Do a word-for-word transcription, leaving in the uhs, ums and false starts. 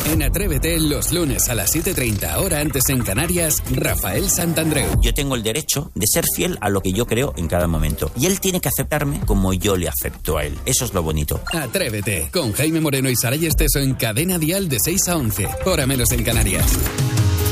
En Atrévete, los lunes a las siete y treinta, hora antes en Canarias, Rafael Santandreu. Yo tengo el derecho de ser fiel a lo que yo creo en cada momento. Y él tiene que aceptarme como yo le acepto a él. Eso es lo bonito. Atrévete, con Jaime Moreno y Saray Esteso en Cadena Dial de seis a once, hora menos en Canarias.